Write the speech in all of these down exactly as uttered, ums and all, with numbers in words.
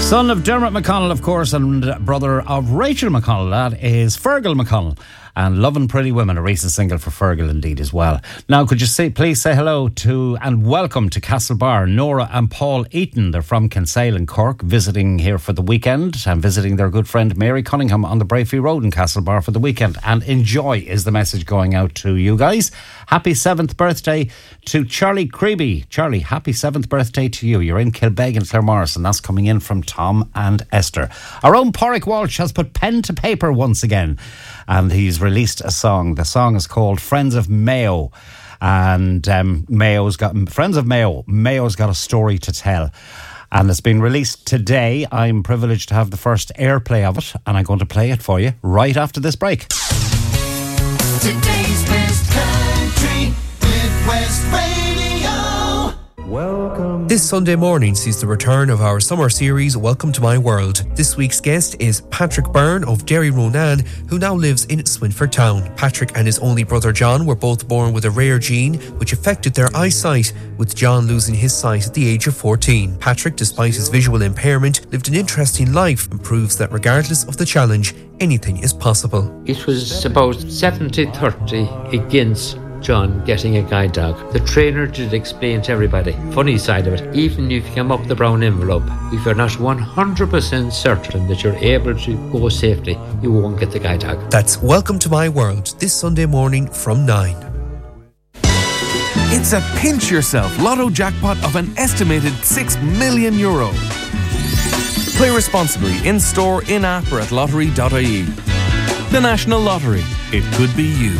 Son of Dermot McConnell, of course, and brother of Rachel McConnell. That is Fergal McConnell. And Lovin' Pretty Women, a recent single for Fergal indeed as well. Now, could you say, please say hello to and welcome to Castlebar, Nora and Paul Eaton. They're from Kinsale in Cork, visiting here for the weekend and visiting their good friend Mary Cunningham on the Brayfree Road in Castlebar for the weekend. And enjoy is the message going out to you guys. Happy seventh birthday to Charlie Creeby. Charlie, happy seventh birthday to you. You're in Kilbeg and Claremorris, and that's coming in from Tom and Esther. Our own Porrick Walsh has put pen to paper once again, and he's released a song. The song is called Friends of Mayo. And um, Mayo's got Friends of Mayo. Mayo's got a story to tell. And it's been released today. I'm privileged to have the first airplay of it, and I'm going to play it for you right after this break. Today's best country with West Radio. Welcome. This Sunday morning sees the return of our summer series, Welcome to My World. This week's guest is Patrick Byrne of Derry Ronan, who now lives in Swinford Town. Patrick and his only brother John were both born with a rare gene which affected their eyesight, with John losing his sight at the age of fourteen. Patrick, despite his visual impairment, lived an interesting life and proves that regardless of the challenge, anything is possible. It was about seventy thirty against John getting a guide dog. The trainer did explain to everybody, funny side of it, even if you come up the brown envelope, if you're not one hundred percent certain that you're able to go safely, you won't get the guide dog. That's Welcome to My World, this Sunday morning from nine. It's a pinch yourself lotto jackpot of an estimated six million euro. Play responsibly in store, in app or at lottery dot I E. The National Lottery. It could be you.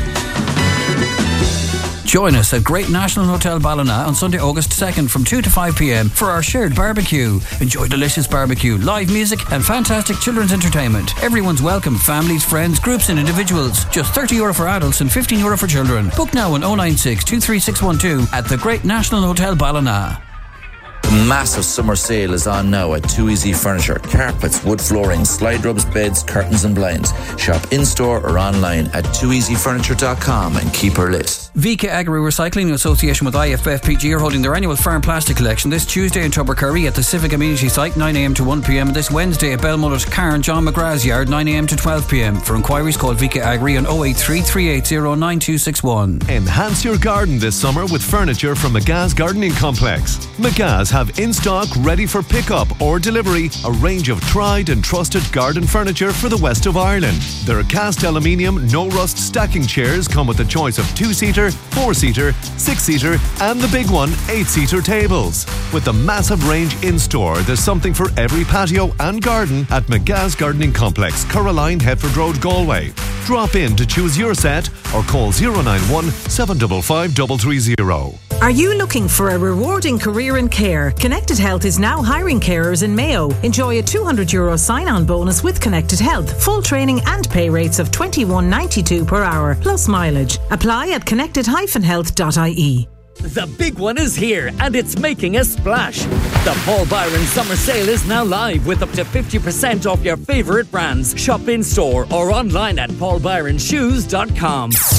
Join us at Great National Hotel Ballina on Sunday, August second from two to five p.m. for our shared barbecue. Enjoy delicious barbecue, live music and fantastic children's entertainment. Everyone's welcome, families, friends, groups and individuals. Just thirty euro for adults and fifteen euro for children. Book now on oh nine six, two three six one two at the Great National Hotel Ballina. The massive summer sale is on now at Too Easy Furniture. Carpets, wood flooring, slide rubs, beds, curtains and blinds. Shop in-store or online at too easy furniture dot com and keep her lit. V K Agri Recycling in association with I F F P G are holding their annual farm plastic collection this Tuesday in Tubbercurry at the Civic Amenity Site nine a.m. to one p.m. and this Wednesday at Belmullet, Carn, John McGrath's Yard nine a.m. to twelve p.m. For inquiries call V K Agri on oh eight three, three eight zero, nine two six one. Enhance your garden this summer with furniture from McGah's Gardening Complex. McGah's have in stock, ready for pickup or delivery, a range of tried and trusted garden furniture for the west of Ireland. Their cast aluminium, no rust stacking chairs come with a choice of two-seater, four-seater, six-seater and the big one, eight-seater tables. With the massive range in-store, there's something for every patio and garden at McGah's Gardening Complex, Caroline, Headford Road, Galway. Drop in to choose your set or call oh nine one, seven five five, three three zero. Are you looking for a rewarding career in care? Connected Health is now hiring carers in Mayo. Enjoy a two hundred euro sign-on bonus with Connected Health. Full training and pay rates of twenty-one ninety-two per hour, plus mileage. Apply at connected dash health dot I E. The big one is here and it's making a splash. The Paul Byron Summer Sale is now live with up to fifty percent off your favourite brands. Shop in store or online at paul byron shoes dot com.